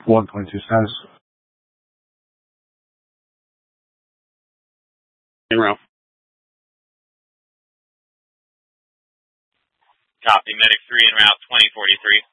1.2 status. En route. Copy. Medic 3 en route 2043.